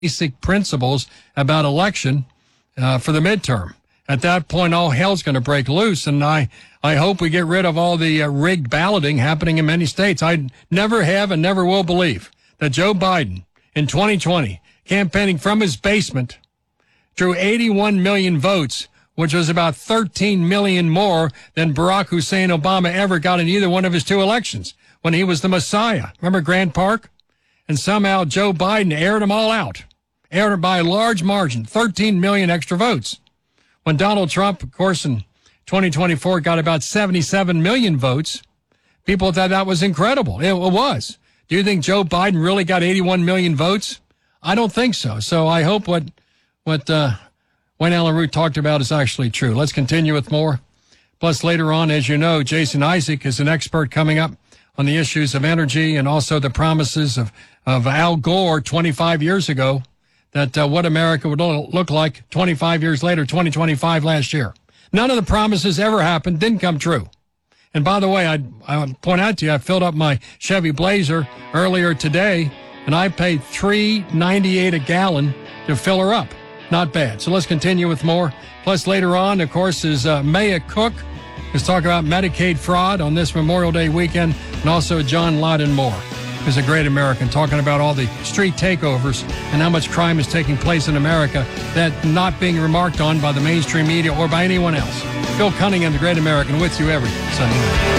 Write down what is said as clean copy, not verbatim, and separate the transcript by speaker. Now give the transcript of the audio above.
Speaker 1: basic principles about election for the midterm. At that point, all hell's going to break loose, and I hope we get rid of all the rigged balloting happening in many states. I never have and never will believe that Joe Biden in 2020, campaigning from his basement, drew 81 million votes, which was about 13 million more than Barack Hussein Obama ever got in either one of his two elections when he was the Messiah. Remember Grant Park? And somehow Joe Biden aired them all out, aired it by a large margin, 13 million extra votes. When Donald Trump, of course, in 2024 got about 77 million votes, people thought that was incredible. It was. Do you think Joe Biden really got 81 million votes? I don't think so. So I hope what Wayne Allyn Root talked about is actually true. Let's continue with more. Plus, later on, as you know, Jason Isaac is an expert coming up on the issues of energy and also the promises of Al Gore 25 years ago, that what America would look like 25 years later, 2025 last year. None of the promises ever happened, didn't come true. And by the way, I point out to you, I filled up my Chevy Blazer earlier today, and I paid $3.98 a gallon to fill her up. Not bad. So let's continue with more. Plus, later on, of course, is Maya Cook. Let's talk about Medicaid fraud on this Memorial Day weekend, and also John Loudon Moore, who's a great American, talking about all the street takeovers and how much crime is taking place in America that not being remarked on by the mainstream media or by anyone else. Phil Cunningham, the great American, with you every Sunday night.